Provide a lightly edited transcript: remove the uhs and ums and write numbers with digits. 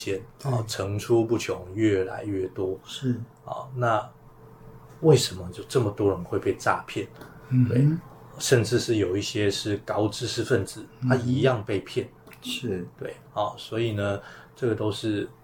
层出不穷，越来越多。 是那为什么就这么多人会被诈骗？对，甚至是有一些是高知识分子，他一样被骗。 是对，所以呢，这个都是